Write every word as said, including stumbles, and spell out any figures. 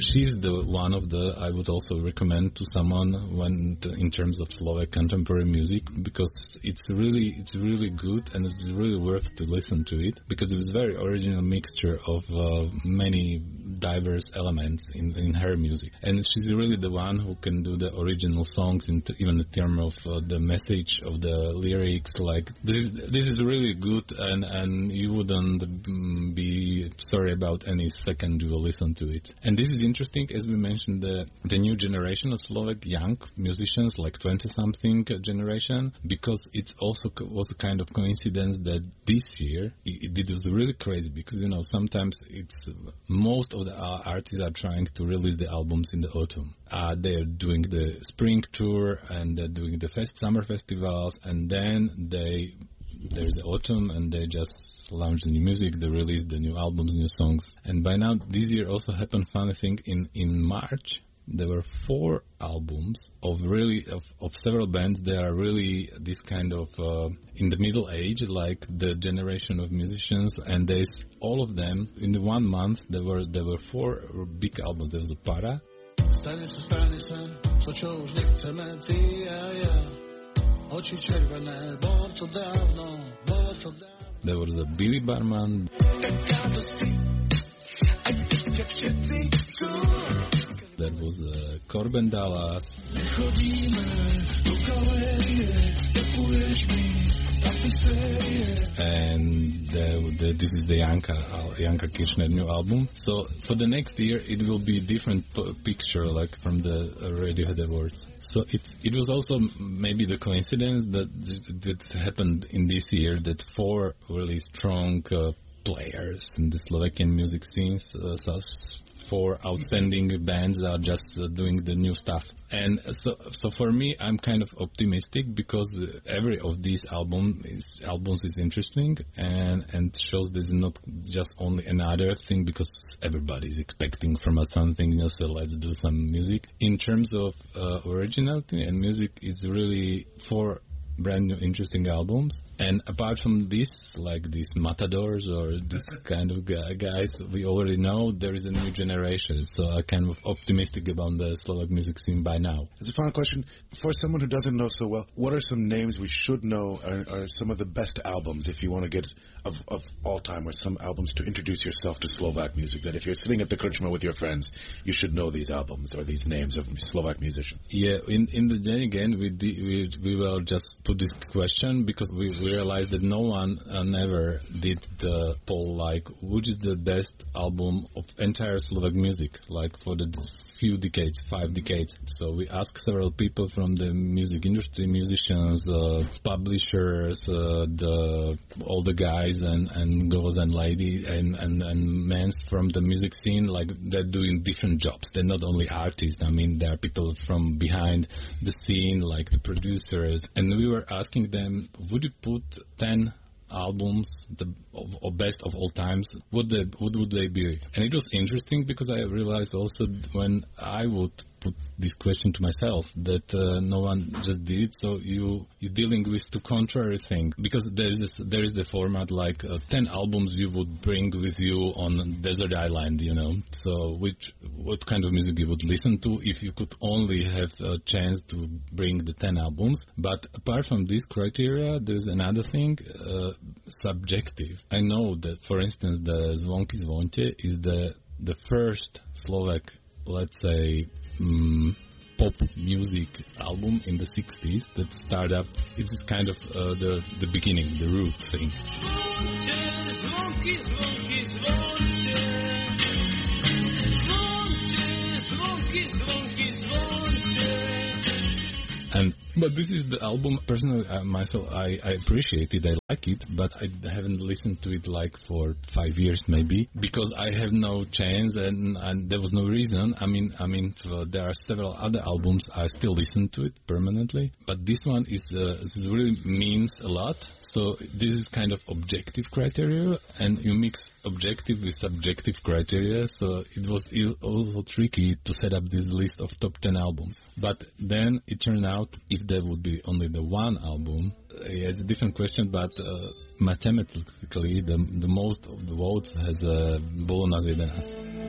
she's the one of the I would also recommend to someone when in terms of Slovak contemporary music, because it's really it's really good and it's really worth to listen to it, because it was a very original mixture of uh, many diverse elements in, in her music. And she's really the one who can do the original songs, in t- even in terms of uh, the message of the lyrics. Like this, is, this is really good, and, and you wouldn't um, be sorry about any second you will listen to it. And this is interesting, as we mentioned, the the new generation of Slovak young musicians, like twenty-something generation, because it's also co- was a kind of coincidence that this year it, it was really crazy, because you know sometimes it's most of the uh, artists are trying to release the albums in the autumn. Uh, they're doing the spring tour and they're doing the fest summer festivals, and then they there's the autumn and they just launch the new music, they release the new albums, new songs. And by now this year also happened funny thing in in March. There were four albums of really of, of several bands. They are really this kind of uh, in the middle age, like the generation of musicians, and there's all of them in the one month. There were there were four big albums. There was a Para. Stane sa, stane sa, to čo už nechceme ty a ja. Oči červené, bolo to dávno, bolo to dávno. There was a Billy Barman. There was uh, Corbin Dallas. And the, the, this is the Janka, uh, Janka Kirchner new album. So for the next year, it will be a different p- picture, like from the uh, Radiohead Awards. So it it was also maybe the coincidence that that happened in this year that four really strong uh, players in the Slovakian music scenes, uh, such four outstanding bands are just uh, doing the new stuff. And so so for me, I'm kind of optimistic, because uh, every of these album is, albums is interesting and, and shows this is not just only another thing, because everybody is expecting from us something, you know, so let's do some music. In terms of uh, originality and music, it's really four brand new interesting albums. And apart from this, like these matadors or this kind of guys we already know, there is a new generation. So I'm kind of optimistic about the Slovak music scene by now. As a final question, for someone who doesn't know so well, what are some names we should know are, are some of the best albums, if you want to get of, of all time, or some albums to introduce yourself to Slovak music, that if you're sitting at the Krčma with your friends, you should know these albums or these names of Slovak musicians? Yeah, in, in the then again, we, we, we will just put this question because we realized that no one uh, never did the poll, like, which is the best album of entire Slovak music, like for the few decades, five decades. So we asked several people from the music industry, musicians, uh, publishers, uh, the all the guys and, and girls and ladies and, and, and men from the music scene, like they're doing different jobs. They're not only artists. I mean, there are people from behind the scene, like the producers. And we were asking them, would you put ten albums the of, of best of all times, would they would, would they be? And it was interesting because I realized also when I would put this question to myself that uh, no one just did it. So you you're dealing with two contrary things, because there is this, there is the format like uh, ten albums you would bring with you on desert island, you know. So which what kind of music you would listen to if you could only have a chance to bring the ten albums. But apart from this criteria, there is another thing, uh, subjective. I know that, for instance, the Zvonky Zvonte is the the first Slovak, let's say, um, pop music album in the sixties that started up. It's kind of uh, the the beginning, the root thing. And but this is the album, personally, uh, myself, I, I appreciate it, I like it, but I haven't listened to it like for five years maybe, because I have no chance and, and there was no reason. I mean, I mean, uh, there are several other albums, I still listen to it permanently, but this one is uh, this really means a lot. So this is kind of objective criteria, and you mix objective with subjective criteria, so it was also tricky to set up this list of top ten albums. But then it turned out, if there would be only the one album, uh, yeah, it's a different question, but uh, mathematically the, the most of the votes has uh, Bolo na jedenásť.